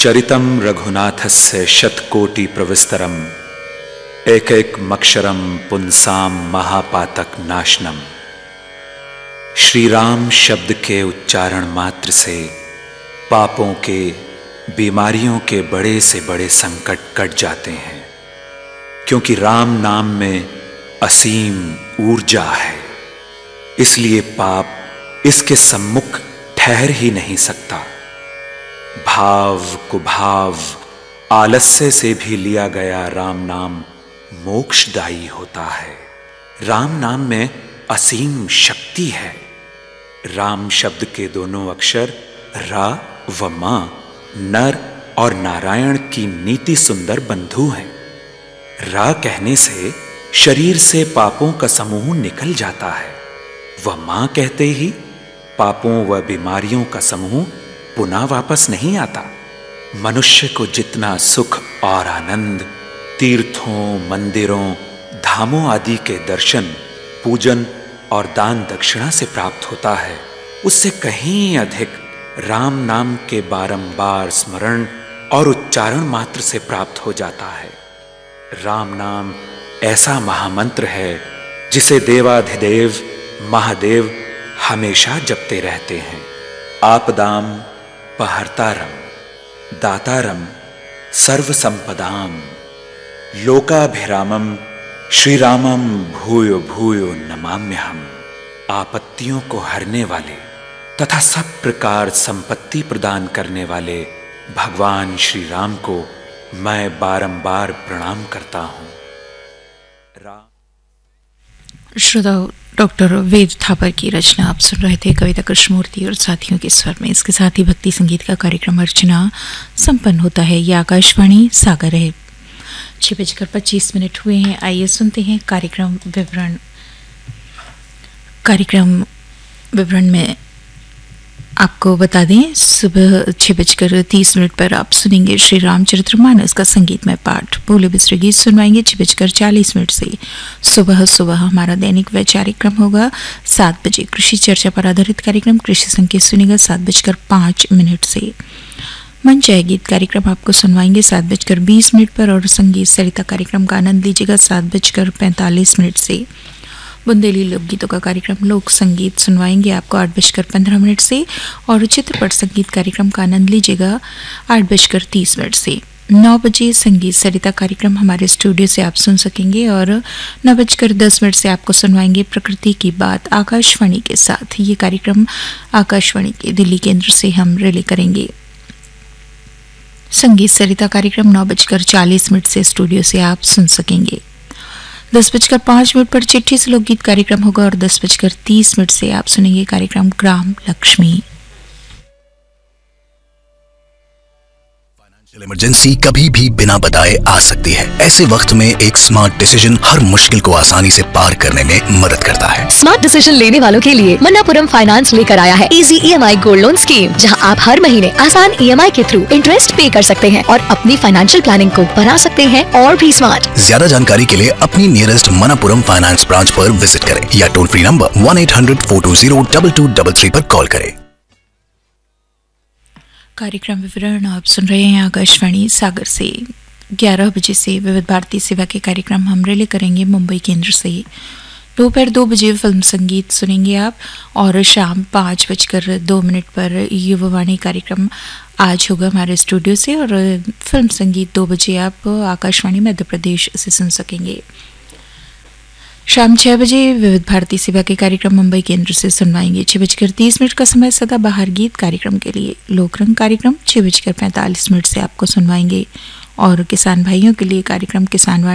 चरितं रघुनाथस्य शतकोटि प्रविस्तरम एकैकमक्षरं पुंसां महापातक नाशनम। श्री राम शब्द के उच्चारण मात्र से पापों के, बीमारियों के बड़े से बड़े संकट कट जाते हैं, क्योंकि राम नाम में असीम ऊर्जा है। इसलिए पाप इसके सम्मुख ठहर ही नहीं सकता। भाव कुभाव आलस्य से भी लिया गया राम नाम मोक्षदायी होता है। राम नाम में असीम शक्ति है। राम शब्द के दोनों अक्षर रा व मा नर और नारायण की नीति सुंदर बंधु हैं। रा कहने से शरीर से पापों का समूह निकल जाता है, व मां कहते ही पापों व बीमारियों का समूह पुनः वापस नहीं आता। मनुष्य को जितना सुख और आनंद तीर्थों, मंदिरों, धामों आदि के दर्शन, पूजन और दान दक्षिणा से प्राप्त होता है, उससे कहीं अधिक राम नाम के बारंबार स्मरण और उच्चारण मात्र से प्राप्त हो जाता है। राम नाम ऐसा महामंत्र है जिसे देवाधिदेव महादेव हमेशा जपते रहते हैं। आपदाम पहर्तारम दातारम सर्व संपदाम लोकाभिरामम श्री रामम भूयो भूयो नमाम्यहम। आपत्तियों को हरने वाले तथा सब प्रकार संपत्ति प्रदान करने वाले भगवान श्री राम को मैं बारंबार प्रणाम करता हूं। श्रोताओं, डॉक्टर वेद थापर की रचना आप सुन रहे थे कविता कृष्णमूर्ति और साथियों के स्वर में। इसके साथ ही भक्ति संगीत का कार्यक्रम अर्चना संपन्न होता है। यह आकाशवाणी सागर है। 6:25 हुए हैं। आइए सुनते हैं कार्यक्रम विवरण। कार्यक्रम विवरण में आपको बता दें, सुबह 6:30 पर आप सुनेंगे श्री रामचरितमानस का संगीतमय पाठ। भोले बिसरे गीत सुनवाएंगे 6:40 से। सुबह हमारा दैनिक वैचारिक क्रम होगा। 7 बजे कृषि चर्चा पर आधारित कार्यक्रम कृषि संकेत सुनेगा 7:05 से। मंच है गीत कार्यक्रम आपको सुनवाएंगे 7:20 पर और संगीत सरिता कार्यक्रम का आनंद लीजिएगा 7:45 से। बुंदेली लोकगीतों का कार्यक्रम लोक संगीत सुनवाएंगे आपको 8:15 से और चित्रपट संगीत कार्यक्रम का आनंद लीजिएगा 8:30 से। 9 बजे संगीत सरिता कार्यक्रम हमारे स्टूडियो से आप सुन सकेंगे और 9:10 से आपको सुनवाएंगे प्रकृति की बात आकाशवाणी के साथ। ये कार्यक्रम आकाशवाणी के दिल्ली केंद्र से हम रिले करेंगे। संगीत सरिता कार्यक्रम 9:40 से स्टूडियो से आप सुन सकेंगे। 10:05 पर चिट्ठी से लोकगीत कार्यक्रम होगा और 10:30 से आप सुनेंगे कार्यक्रम ग्राम लक्ष्मी। इमरजेंसी कभी भी बिना बताए आ सकती है। ऐसे वक्त में एक स्मार्ट डिसीजन हर मुश्किल को आसानी से पार करने में मदद करता है। स्मार्ट डिसीजन लेने वालों के लिए मन्नापुरम फाइनेंस लेकर आया है easy EMI gold loan scheme, जहां आप हर महीने आसान EMI के थ्रू इंटरेस्ट पे कर सकते हैं और अपनी फाइनेंशियल प्लानिंग को बना सकते हैं और भी स्मार्ट। ज्यादा जानकारी के लिए अपनी नियरेस्ट मन्नापुरम फाइनेंस ब्रांच पर विजिट करें या टोल फ्री नंबर 1-800-420-2233 पर कॉल करें। कार्यक्रम विवरण आप सुन रहे हैं आकाशवाणी सागर से। 11 बजे से विविध भारती सेवा के कार्यक्रम हम रिले करेंगे मुंबई केंद्र से। दोपहर 2 बजे फिल्म संगीत सुनेंगे आप और शाम 5:02 पर युवावाणी कार्यक्रम आज होगा हमारे स्टूडियो से और फिल्म संगीत 2 बजे आप आकाशवाणी मध्य प्रदेश से सुन सकेंगे। शाम 6 बजे विविध भारती सेवा के कार्यक्रम मुंबई केंद्र से सुनवाएंगे। 6:30 का समय सदा बाहर गीत कार्यक्रम के लिए। लोकरंग कार्यक्रम 6:45 से आपको सुनवाएंगे और किसान भाइयों के लिए कार्यक्रम किसान